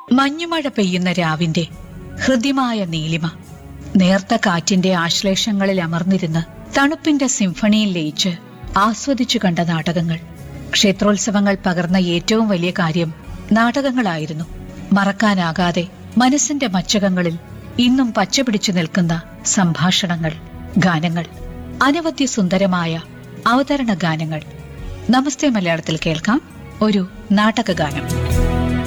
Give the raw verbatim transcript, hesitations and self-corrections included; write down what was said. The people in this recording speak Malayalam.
മഞ്ഞുമഴ പെയ്യുന്ന രാവിന്റെ ഹൃദ്യമായ നീലിമ, നേർത്ത കാറ്റിന്റെ ആശ്ലേഷങ്ങളിൽ അമർന്നിരുന്ന് തണുപ്പിന്റെ സിംഫണിയിൽ ലയിച്ച് ആസ്വദിച്ചു കണ്ട നാടകങ്ങൾ. ക്ഷേത്രോത്സവങ്ങൾ പകർന്ന ഏറ്റവും വലിയ കാര്യം നാടകങ്ങളായിരുന്നു. മറക്കാനാകാതെ മനസ്സിന്റെ മച്ചകങ്ങളിൽ ഇന്നും പച്ചപിടിച്ചു നിൽക്കുന്ന സംഭാഷണങ്ങൾ, ഗാനങ്ങൾ, അനവധി സുന്ദരമായ അവതരണ ഗാനങ്ങൾ. നമസ്തേ മലയാളത്തിൽ കേൾക്കാം ഒരു നാടകഗാനം.